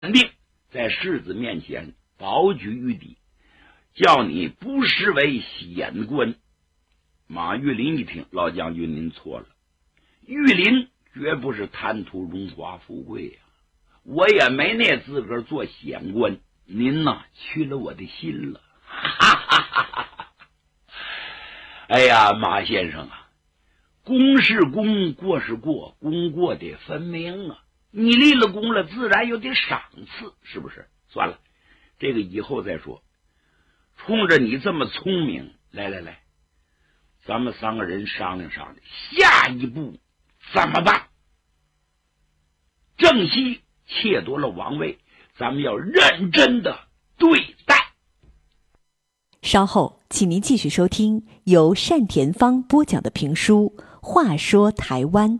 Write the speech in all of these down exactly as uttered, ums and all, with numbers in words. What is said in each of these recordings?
定在世子面前保举于敌，叫你不失为显官。马玉林一听，老将军您错了，玉林绝不是贪图荣华富贵呀、啊，我也没那资格做显官，您呐去了我的心了。哈哈哈哈！哎呀，马先生啊，功是功，过是过，功过得分明啊。你立了功了，自然有点赏赐，是不是？算了，这个以后再说。冲着你这么聪明，来来来，咱们三个人商量商量，下一步怎么办？郑西窃夺了王位，咱们要认真的对待。 稍后请您继续收听由单田芳播讲的评书《话说台湾》。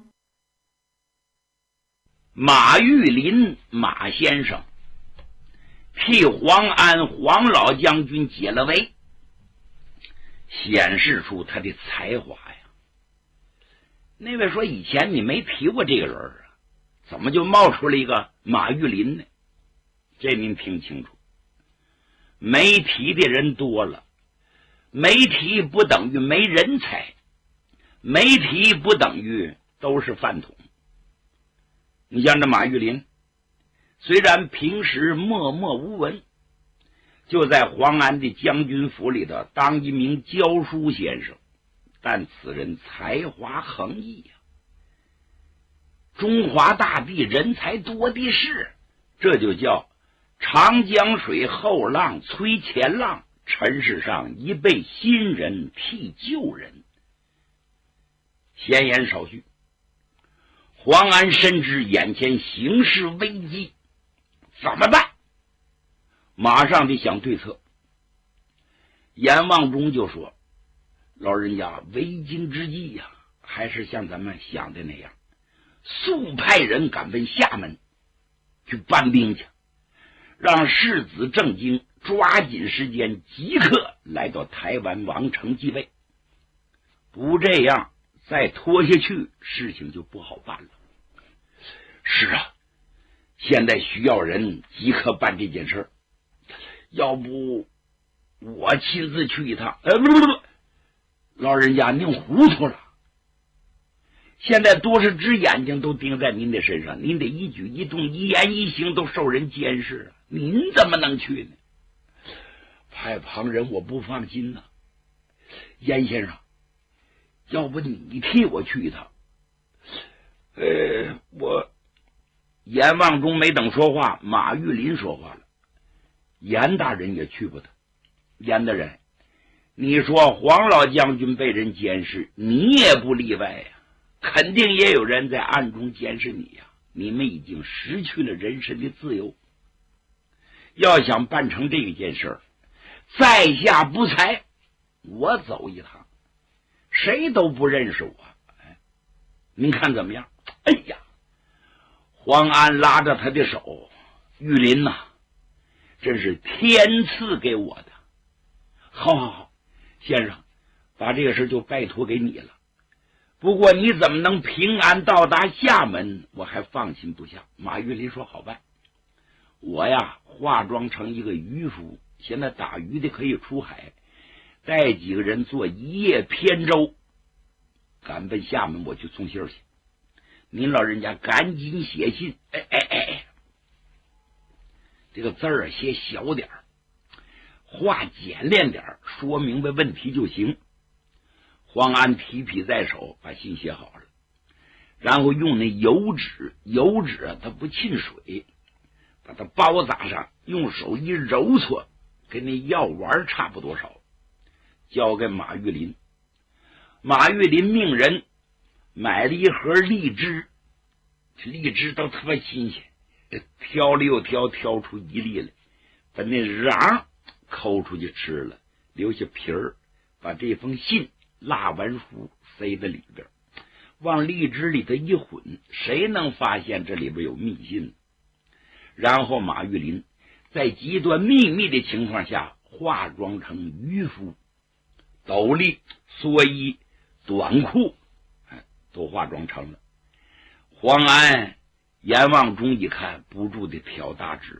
马玉林马先生替黄安黄老将军解了围，显示出他的才华呀。那位说以前你没提过这个人啊，怎么就冒出了一个马玉林呢？这您听清楚，没提的人多了，没提不等于没人才，没提不等于都是饭桶。你像这马玉林，虽然平时默默无闻，就在黄安的将军府里头当一名教书先生，但此人才华横溢呀、啊，中华大地人才多的是，这就叫长江水后浪催前浪，尘世上一辈新人替旧人。闲言少叙，黄安深知眼前形势危机，怎么办？马上得想对策。阎望中就说：“老人家，为今之计呀、啊，还是像咱们想的那样，速派人赶奔厦门去搬兵去，让世子郑经抓紧时间即刻来到台湾王城继位。不这样，再拖下去，事情就不好办了。”是啊，现在需要人即刻办这件事，要不我亲自去一趟。呃，不不不，老人家您糊涂了。现在多少只眼睛都盯在您的身上，您的一举一动、一言一行都受人监视，您怎么能去呢？派旁人我不放心呐、啊。严先生，要不你替我去一趟？呃，我。阎望中没等说话，马玉林说话了：“严大人也去不得。严大人，你说黄老将军被人监视，你也不例外呀，肯定也有人在暗中监视你呀。你们已经失去了人身的自由，要想办成这一件事，在下不才，我走一趟，谁都不认识我。哎，您看怎么样？”哎呀！黄安拉着他的手：“玉林呐、啊，真是天赐给我的。好好好，先生，把这个事就拜托给你了。不过你怎么能平安到达厦门，我还放心不下。”马玉林说：“好办，我呀化妆成一个渔夫，现在打鱼的可以出海，带几个人坐一叶扁舟，赶奔厦门，我去送信去。您老人家赶紧写信，哎哎哎，这个字儿写小点儿，话简练点儿，说明白问题就行。”黄安提笔在手，把信写好了，然后用那油纸，油纸啊它不沁水，把它包扎上，用手一揉搓，跟那药丸差不多少，交给马玉林。马玉林命人买了一盒荔枝，荔枝都特别新鲜，挑了又挑，挑出一粒来，把那瓤抠出去吃了，留下皮儿，把这封信蜡完书塞在里边，往荔枝里头一混，谁能发现这里边有密信？然后马玉林在极端秘密的情况下化妆成渔夫，斗笠、蓑衣、短裤都化妆成了。黄安阎王忠一看，不住的挑大指。